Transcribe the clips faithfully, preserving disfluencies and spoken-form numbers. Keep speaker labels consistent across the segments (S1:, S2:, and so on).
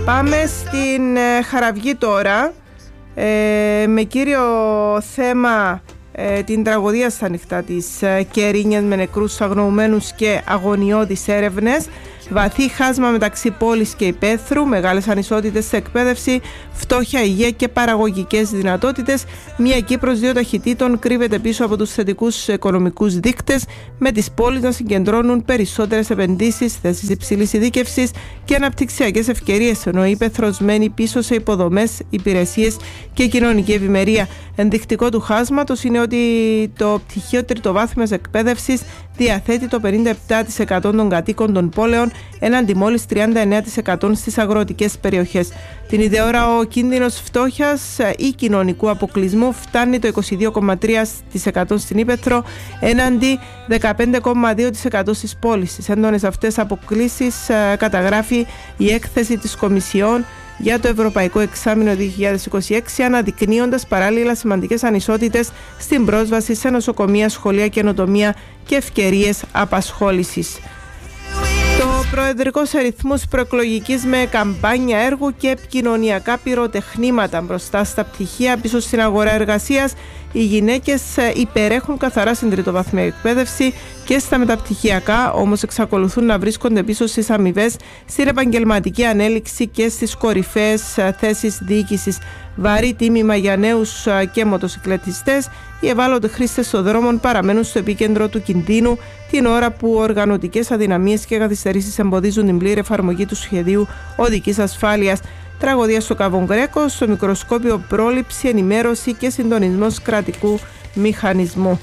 S1: Πάμε στην ε, Χαραυγή τώρα, ε, με κύριο θέμα ε, την τραγωδία στα νυχτά της ε, Κερίνιας με νεκρούς αγνοωμένους και αγωνιώδεις έρευνες. Βαθύ χάσμα μεταξύ πόλης και υπαίθρου, μεγάλες ανισότητες σε εκπαίδευση, φτώχεια, υγεία και παραγωγικές δυνατότητες. Μια Κύπρος δύο ταχυτήτων κρύβεται πίσω από τους θετικούς οικονομικούς δείκτες, με τις πόλεις να συγκεντρώνουν περισσότερες επενδύσεις, θέσεις υψηλής ειδίκευσης και αναπτυξιακές ευκαιρίες, ενώ η ύπαιθρος μένει πίσω σε υποδομές, υπηρεσίες και κοινωνική ευημερία. Ενδεικτικό του χάσματος είναι ότι το πτυχίο τριτοβάθμιας εκπαίδευσης διαθέτει το πενήντα επτά τοις εκατό των κατοίκων των πόλεων, έναντι μόλις τριάντα εννέα τοις εκατό στις αγροτικές περιοχές. Την ίδια ώρα, ο κίνδυνος φτώχειας ή κοινωνικού αποκλεισμού φτάνει το είκοσι δύο κόμμα τρία τοις εκατό στην ύπαιθρο, έναντι δεκαπέντε κόμμα δύο τοις εκατό στις πόλεις. Στις έντονες αυτές αποκλίσεις καταγράφει η έκθεση της Κομισιόν για το Ευρωπαϊκό Εξάμηνο δύο χιλιάδες είκοσι έξι, αναδεικνύοντας παράλληλα σημαντικές ανισότητες στην πρόσβαση σε νοσοκομεία, σχολεία, καινοτομία και ευκαιρίες απασχόλησης. Το προεδρικό σε ρυθμούς προεκλογικής με καμπάνια έργου και επικοινωνιακά πυροτεχνήματα μπροστά στα πτυχία, πίσω στην αγορά εργασίας. Οι γυναίκες υπερέχουν καθαρά στην τριτοβάθμια εκπαίδευση και στα μεταπτυχιακά, όμως εξακολουθούν να βρίσκονται πίσω στις αμοιβές, στην επαγγελματική ανέλυξη και στις κορυφαίες θέσεις διοίκησης. Βαρύ τίμημα για νέους και μοτοσυκλετιστές. Οι ευάλωτοι χρήστες των δρόμων παραμένουν στο επίκεντρο του κινδύνου, την ώρα που οργανωτικές αδυναμίες και καθυστερήσεις εμποδίζουν την πλήρη εφαρμογή του σχεδίου οδικής ασφάλειας. Τραγωδία στο Καβογκρέκο, στο μικροσκόπιο πρόληψη, ενημέρωση και συντονισμός κρατικού μηχανισμού.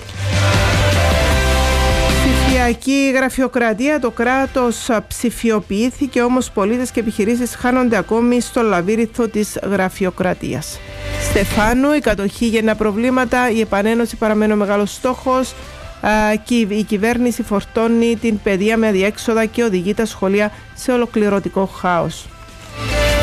S1: Ψηφιακή γραφειοκρατία, το κράτος ψηφιοποιήθηκε, όμως πολίτες και επιχειρήσεις χάνονται ακόμη στο λαβύρινθο της γραφειοκρατίας. Στεφάνου, η κατοχή γεννά προβλήματα, η επανένωση παραμένει ο μεγάλος στόχος. Η κυβέρνηση φορτώνει την παιδεία με αδιέξοδα και οδηγεί τα σχολεία σε ολοκληρωτικό χάος.